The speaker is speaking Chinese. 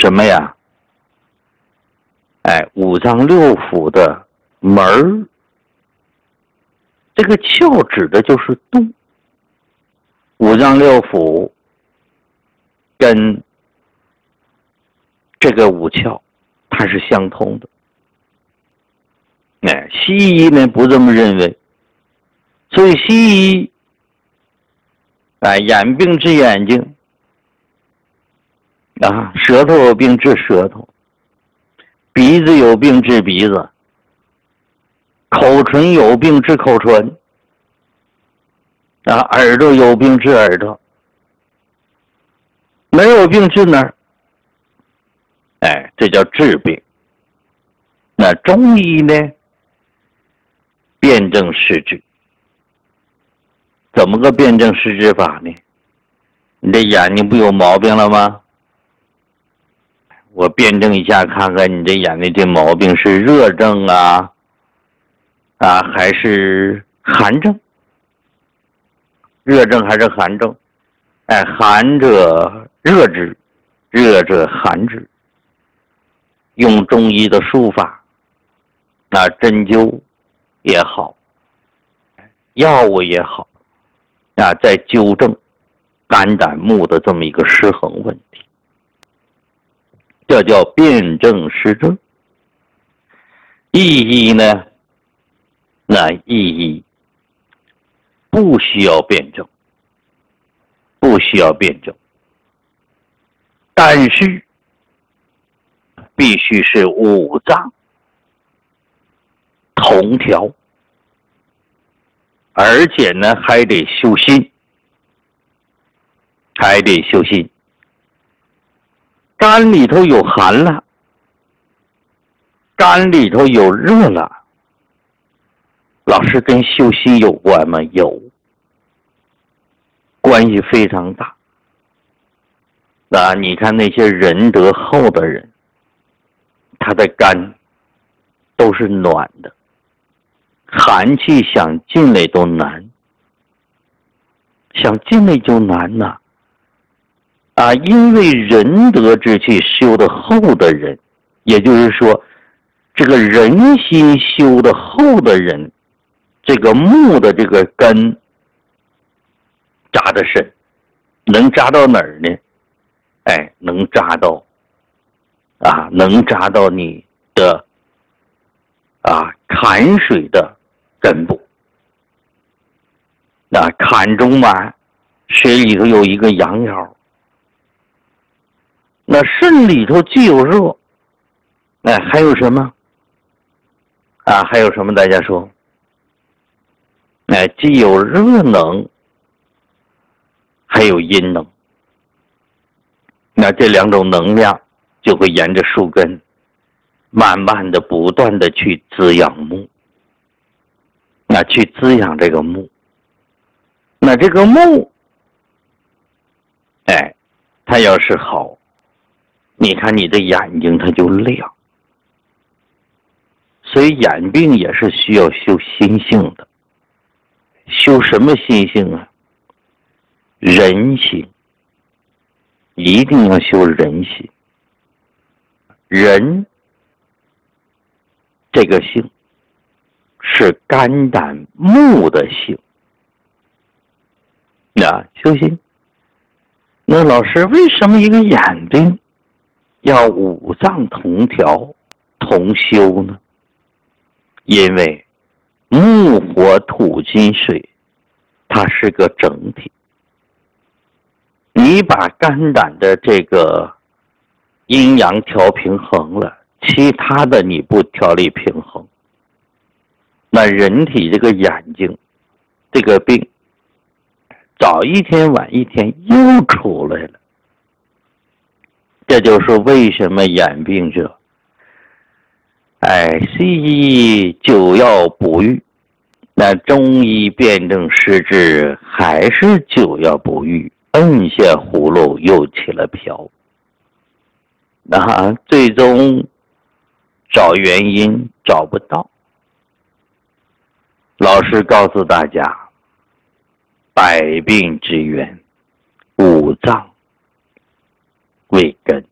什么呀？五脏六腑的门儿。这个窍指的就是肚，五脏六腑跟这个五窍它是相通的。西医呢不这么认为，所以西医眼病治眼睛，舌头有病治舌头，鼻子有病治鼻子，口唇有病治口唇，耳朵有病治耳朵，没有病治哪儿？这叫治病。那中医呢，辨证施治。怎么个辨证施治法呢？你这眼睛不有毛病了吗？我辨证一下，看看你这眼睛这毛病是热症还是寒症？热症还是寒症？寒者热之，热者寒之。用中医的术法，针灸也好，药物也好，在纠正肝胆木的这么一个失衡问题，这叫辨证施治。意义呢？那意义不需要辩证，不需要辩证，但是必须是五脏同调，而且呢还得修心，还得修心。肝里头有寒了，肝里头有热了，老师跟修心有关吗？有，关系非常大。你看那些仁德厚的人，他的肝都是暖的，寒气想进来都难，想进来就难呐。因为仁德之气修得厚的人，也就是说，这个人心修得厚的人，这个木的这个根扎得深，能扎到哪儿呢？能扎到你的坎水的根部。坎中嘛，水里头有一个阳爻，那肾里头既有热，还有什么？还有什么？大家说？既有热能，还有阴能。那这两种能量就会沿着树根，慢慢的、不断的去滋养木，去滋养这个木。那这个木，它要是好，你看你的眼睛它就亮。所以眼病也是需要修心性的。修什么心性啊？人心，一定要修人心。人这个性是肝胆木的性。修心。那老师，为什么一个眼病要五脏同调同修呢？因为木火土金水它是个整体，你把肝胆的这个阴阳调平衡了，其他的你不调理平衡，那人体这个眼睛这个病早一天晚一天又出来了。这就是为什么眼病者西医就要不愈，那中医辨证施治还是就要不愈，摁下葫芦又起了瓢。那最终找原因找不到。老师告诉大家，百病之源，五脏为根。